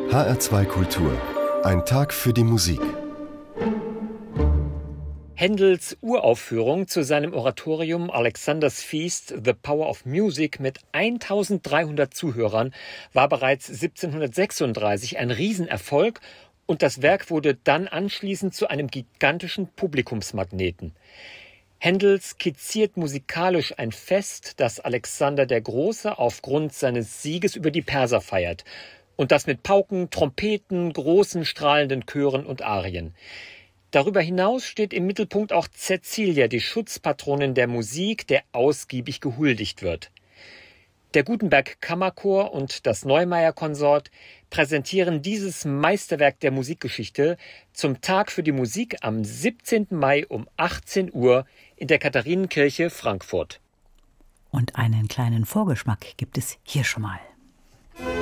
HR2 Kultur. Ein Tag für die Musik. Händels Uraufführung zu seinem Oratorium Alexander's Feast, The Power of Music mit 1300 Zuhörern war bereits 1736 ein Riesenerfolg und das Werk wurde dann anschließend zu einem gigantischen Publikumsmagneten. Händel skizziert musikalisch ein Fest, das Alexander der Große aufgrund seines Sieges über die Perser feiert. Und das mit Pauken, Trompeten, großen strahlenden Chören und Arien. Darüber hinaus steht im Mittelpunkt auch Cäcilia, die Schutzpatronin der Musik, der ausgiebig gehuldigt wird. Der Gutenberg Kammerchor und das Neumeier Konsort präsentieren dieses Meisterwerk der Musikgeschichte zum Tag für die Musik am 17. Mai um 18 Uhr in der Katharinenkirche Frankfurt. Und einen kleinen Vorgeschmack gibt es hier schon mal.